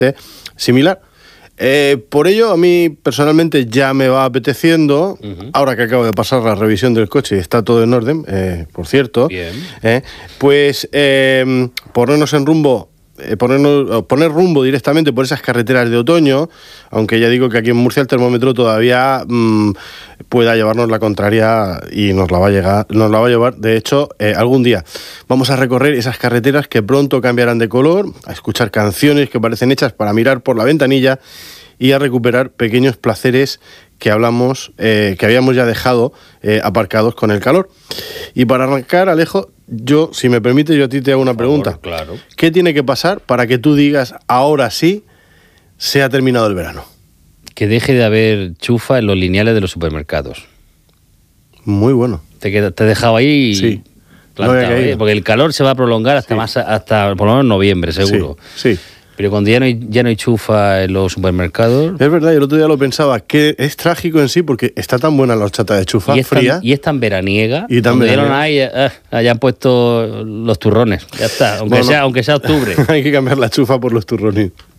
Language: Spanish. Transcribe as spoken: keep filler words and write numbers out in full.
similar. Eh, por ello, a mí personalmente ya me va apeteciendo, uh-huh. ahora que acabo de pasar la revisión del coche y está todo en orden, eh, por cierto, eh, pues eh, ponernos en rumbo, eh, ponernos, poner rumbo directamente por esas carreteras de otoño, aunque ya digo que aquí en Murcia el termómetro todavía mmm, pueda llevarnos la contraria y nos la va a, llegar, nos la va a llevar. De hecho, eh, algún día vamos a recorrer esas carreteras que pronto cambiarán de color, a escuchar canciones que parecen hechas para mirar por la ventanilla y a recuperar pequeños placeres que hablamos, eh, que habíamos ya dejado eh, aparcados con el calor. Y para arrancar, Alejo, yo, si me permite, yo a ti te hago una pregunta. Por favor, claro. ¿Qué tiene que pasar para que tú digas, ahora sí, se ha terminado el verano? Que deje de haber chufa en los lineales de los supermercados. Muy bueno. Te, queda, te he dejado ahí sí. plantado, no ¿eh? Porque el calor se va a prolongar hasta, sí. más, hasta por lo menos noviembre, seguro. Sí, sí. Pero cuando ya no, hay, ya no hay chufa en los supermercados... Es verdad, yo el otro día lo pensaba, que es trágico en sí porque está tan buena la horchata de chufa, y fría. Tan, y es tan veraniega. Y tan veraniega. No hay, eh, ya han puesto los turrones, ya está, aunque, bueno, sea, aunque sea octubre. Hay que cambiar la chufa por los turrones.